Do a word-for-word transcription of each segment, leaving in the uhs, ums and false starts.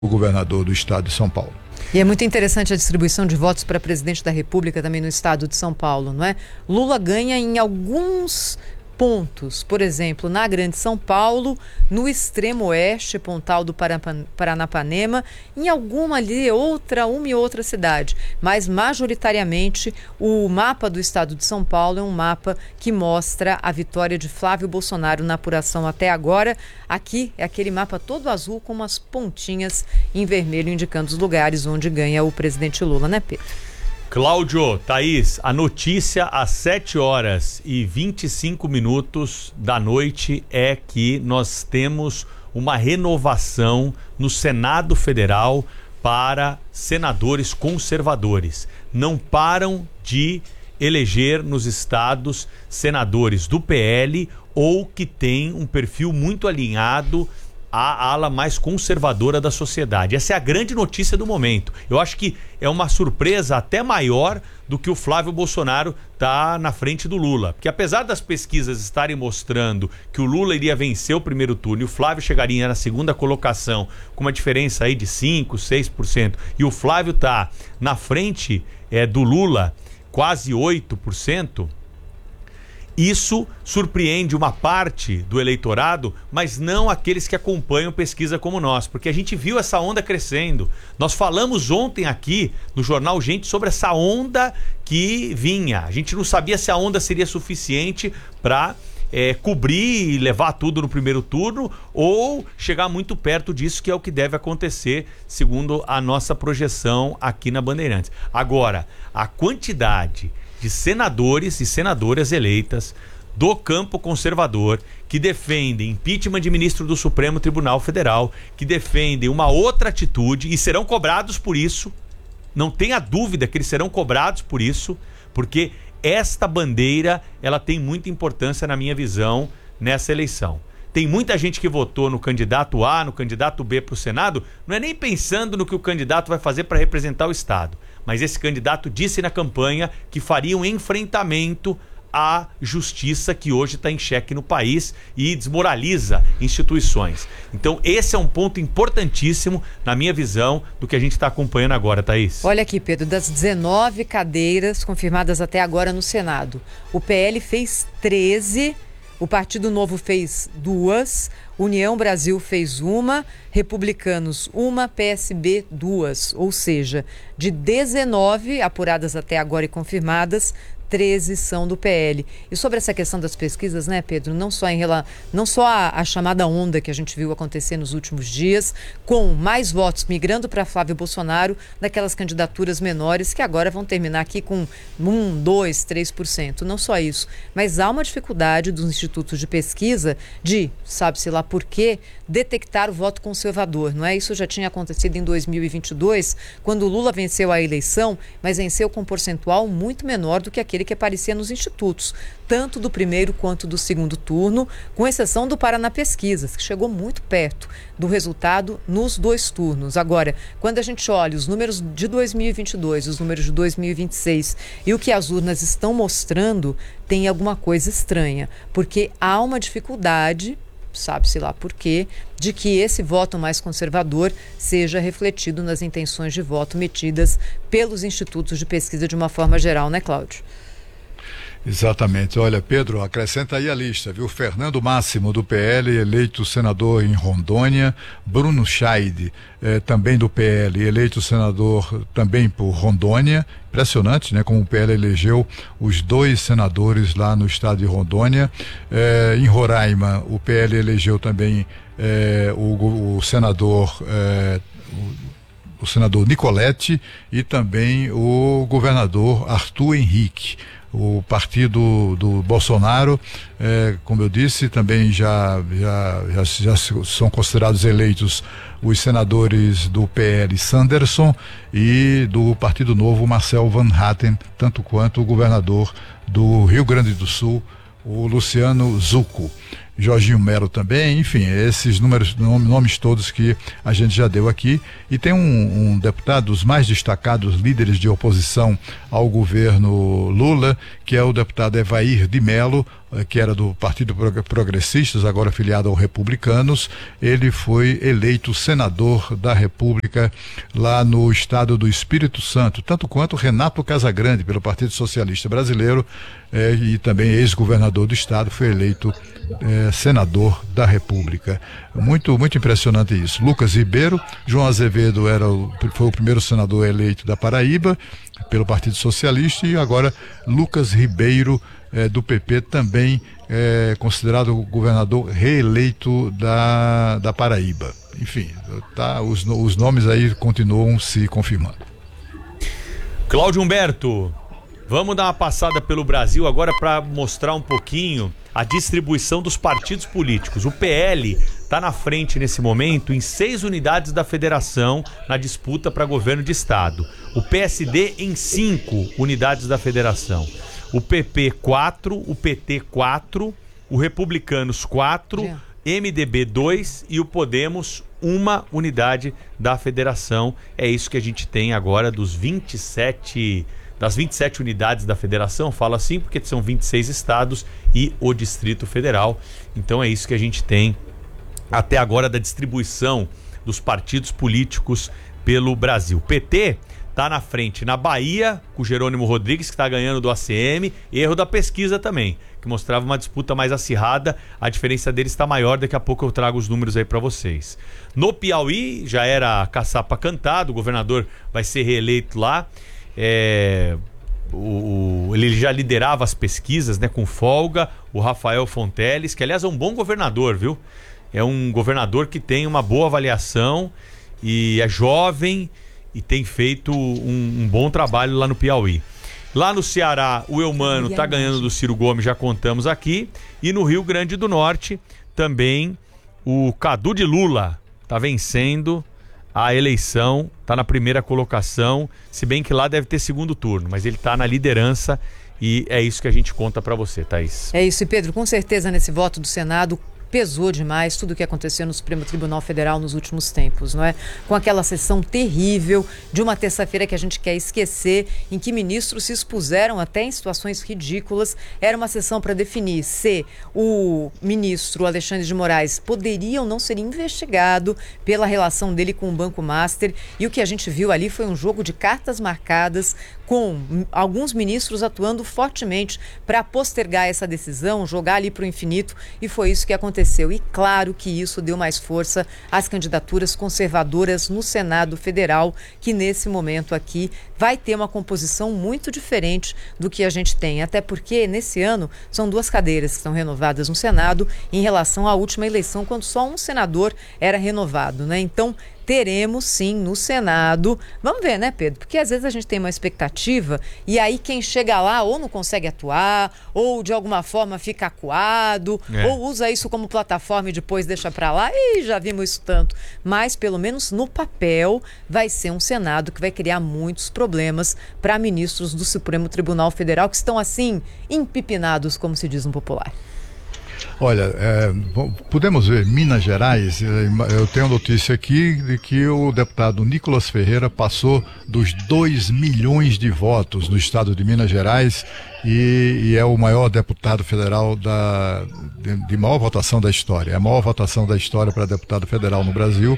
o governador do estado de São Paulo. E é muito interessante a distribuição de votos para presidente da República também no estado de São Paulo, não é? Lula ganha em alguns pontos, por exemplo, na Grande São Paulo, no extremo oeste, Pontal do Paranapanema, em alguma ali, outra, uma e outra cidade. Mas, majoritariamente, o mapa do estado de São Paulo é um mapa que mostra a vitória de Flávio Bolsonaro na apuração até agora. Aqui é aquele mapa todo azul com umas pontinhas em vermelho indicando os lugares onde ganha o presidente Lula, né, Pedro? Cláudio, Thaís, a notícia às sete horas e vinte e cinco minutos da noite é que nós temos uma renovação no Senado Federal para senadores conservadores. Não param de eleger nos estados senadores do P L ou que têm um perfil muito alinhado a ala mais conservadora da sociedade. Essa é a grande notícia do momento. Eu acho que é uma surpresa até maior do que o Flávio Bolsonaro tá na frente do Lula. Porque apesar das pesquisas estarem mostrando que o Lula iria vencer o primeiro turno e o Flávio chegaria na segunda colocação com uma diferença aí de cinco, seis por cento e o Flávio tá na frente é, do Lula quase oito por cento, isso surpreende uma parte do eleitorado, mas não aqueles que acompanham pesquisa como nós, porque a gente viu essa onda crescendo. Nós falamos ontem aqui no Jornal Gente sobre essa onda que vinha. A gente não sabia se a onda seria suficiente para é, cobrir e levar tudo no primeiro turno ou chegar muito perto disso, que é o que deve acontecer, segundo a nossa projeção aqui na Bandeirantes. Agora, a quantidade de senadores e senadoras eleitas do campo conservador que defendem impeachment de ministro do Supremo Tribunal Federal, que defendem uma outra atitude e serão cobrados por isso. Não tenha dúvida que eles serão cobrados por isso, porque esta bandeira ela tem muita importância na minha visão nessa eleição. Tem muita gente que votou no candidato A, no candidato B para o Senado, não é nem pensando no que o candidato vai fazer para representar o Estado. Mas esse candidato disse na campanha que faria um enfrentamento à justiça que hoje está em xeque no país e desmoraliza instituições. Então esse é um ponto importantíssimo na minha visão do que a gente está acompanhando agora, Thaís. Olha aqui, Pedro, das dezenove cadeiras confirmadas até agora no Senado, o P L fez treze, o Partido Novo fez duas, União Brasil fez uma, Republicanos uma, P S B duas, ou seja, de dezenove apuradas até agora e confirmadas, treze são do P L. E sobre essa questão das pesquisas, né, Pedro, não só, em rela... não só a, a chamada onda que a gente viu acontecer nos últimos dias, com mais votos migrando para Flávio Bolsonaro, daquelas candidaturas menores que agora vão terminar aqui com um, dois, três por cento. Não só isso, mas há uma dificuldade dos institutos de pesquisa de, sabe-se lá por quê, detectar o voto conservador, não é? Isso já tinha acontecido em dois mil e vinte e dois, quando o Lula venceu a eleição, mas venceu com um percentual muito menor do que aquele que aparecia nos institutos, tanto do primeiro quanto do segundo turno, com exceção do Paraná Pesquisas, que chegou muito perto do resultado nos dois turnos. Agora, quando a gente olha os números de dois mil e vinte e dois, os números de dois mil e vinte e seis e o que as urnas estão mostrando, tem alguma coisa estranha, porque há uma dificuldade, sabe-se lá por quê, de que esse voto mais conservador seja refletido nas intenções de voto metidas pelos institutos de pesquisa de uma forma geral, né, Cláudio? Exatamente. Olha, Pedro, acrescenta aí a lista, viu? Fernando Máximo, do P L, eleito senador em Rondônia. Bruno Scheid, eh, também do P L, eleito senador também por Rondônia. Impressionante, né? Como o P L elegeu os dois senadores lá no estado de Rondônia. Eh, em Roraima, o P L elegeu também eh, o, o senador... Eh, o, o senador Nicolete e também o governador Arthur Henrique. O partido do Bolsonaro, eh, como eu disse, também já, já, já, já são considerados eleitos os senadores do P L Sanderson e do Partido Novo Marcel Van Hatten, tanto quanto o governador do Rio Grande do Sul, o Luciano Zucco. Jorginho Melo também, enfim, esses números, nomes todos que a gente já deu aqui. E tem um, um deputado, dos mais destacados líderes de oposição ao governo Lula, que é o deputado Evair de Melo, que era do Partido Progressistas, agora filiado ao Republicanos. Ele foi eleito senador da República lá no estado do Espírito Santo, tanto quanto Renato Casagrande, pelo Partido Socialista Brasileiro, eh, e também ex-governador do estado, foi eleito eh, senador da República. Muito, muito impressionante isso. Lucas Ribeiro, João Azevedo era o, foi o primeiro senador eleito da Paraíba pelo Partido Socialista, e agora Lucas Ribeiro, É, do P P, também é, considerado governador reeleito da, da Paraíba. Enfim, tá, os, os nomes aí continuam se confirmando. Cláudio Humberto, vamos dar uma passada pelo Brasil agora para mostrar um pouquinho a distribuição dos partidos políticos. O P L está na frente nesse momento em seis unidades da federação na disputa para governo de estado. O P S D em cinco unidades da federação. O P P quatro, o P T quatro, o Republicanos quatro, é. M D B dois e o Podemos uma unidade da federação. É isso que a gente tem agora dos vinte e sete, das vinte e sete unidades da federação. Falo assim porque são vinte e seis estados e o Distrito Federal. Então é isso que a gente tem até agora da distribuição dos partidos políticos pelo Brasil. O P T está na frente na Bahia, com o Jerônimo Rodrigues, que está ganhando do A C M. Erro da pesquisa também, que mostrava uma disputa mais acirrada. A diferença deles está maior, daqui a pouco eu trago os números aí para vocês. No Piauí, já era caçapa cantado, o governador vai ser reeleito lá. É, o, o, ele já liderava as pesquisas, né, com folga, o Rafael Fonteles, que aliás é um bom governador, viu? É um governador que tem uma boa avaliação e é jovem e tem feito um, um bom trabalho lá no Piauí. Lá no Ceará, o Eumano está ganhando do Ciro Gomes, já contamos aqui. E no Rio Grande do Norte, também o Cadu de Lula está vencendo a eleição, está na primeira colocação, se bem que lá deve ter segundo turno, mas ele está na liderança e é isso que a gente conta para você, Thaís. É isso, e Pedro, com certeza nesse voto do Senado pesou demais tudo o que aconteceu no Supremo Tribunal Federal nos últimos tempos, não é? Com aquela sessão terrível de uma terça-feira que a gente quer esquecer, em que ministros se expuseram até em situações ridículas. Era uma sessão para definir se o ministro Alexandre de Moraes poderia ou não ser investigado pela relação dele com o Banco Master, e o que a gente viu ali foi um jogo de cartas marcadas, com alguns ministros atuando fortemente para postergar essa decisão, jogar ali para o infinito, e foi isso que aconteceu. E claro que isso deu mais força às candidaturas conservadoras no Senado Federal, que nesse momento aqui vai ter uma composição muito diferente do que a gente tem, até porque nesse ano são duas cadeiras que são renovadas no Senado em relação à última eleição, quando só um senador era renovado, né? Então teremos sim no Senado, vamos ver, né, Pedro? Porque às vezes a gente tem uma expectativa e aí quem chega lá ou não consegue atuar, ou de alguma forma fica acuado, é. ou usa isso como plataforma e depois deixa pra lá, e já vimos isso tanto. Mas pelo menos no papel vai ser um Senado que vai criar muitos problemas para ministros do Supremo Tribunal Federal que estão assim empipinados, como se diz no popular. Olha, é, podemos ver Minas Gerais. Eu tenho notícia aqui de que o deputado Nicolas Ferreira passou dos dois milhões de votos no estado de Minas Gerais e, e é o maior deputado federal da, de, de maior votação da história. É a maior votação da história para deputado federal no Brasil.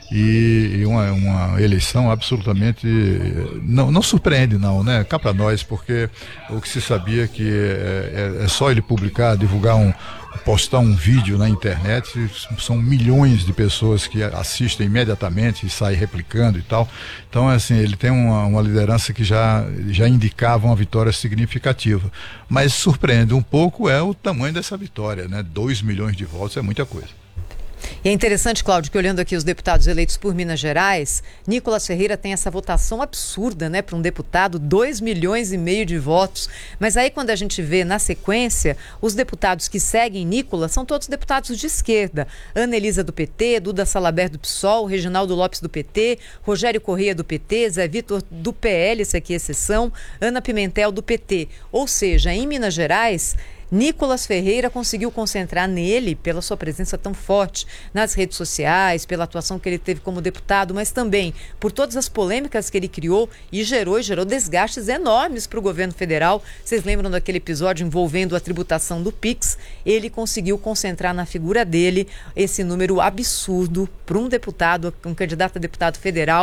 E, e uma, uma eleição absolutamente não, não surpreende não, né? Cá para nós, porque o que se sabia que é, é, é só ele publicar, divulgar um, postar um vídeo na internet, são milhões de pessoas que assistem imediatamente e saem replicando e tal. Então, assim, ele tem uma, uma liderança que já, já indicava uma vitória significativa. Mas surpreende um pouco é o tamanho dessa vitória, né? dois milhões de votos é muita coisa. E é interessante, Cláudio, que olhando aqui os deputados eleitos por Minas Gerais, Nicolas Ferreira tem essa votação absurda, né, para um deputado, dois milhões e meio de votos. Mas aí quando a gente vê na sequência, os deputados que seguem Nicolas são todos deputados de esquerda. Ana Elisa do P T, Duda Salabert do P SOL, Reginaldo Lopes do P T, Rogério Correia do P T, Zé Vitor do P L, esse aqui é exceção, Ana Pimentel do P T. Ou seja, em Minas Gerais, Nicolas Ferreira conseguiu concentrar nele, pela sua presença tão forte nas redes sociais, pela atuação que ele teve como deputado, mas também por todas as polêmicas que ele criou e gerou, e gerou desgastes enormes para o governo federal. Vocês lembram daquele episódio envolvendo a tributação do Pix? Ele conseguiu concentrar na figura dele esse número absurdo para um deputado, um candidato a deputado federal,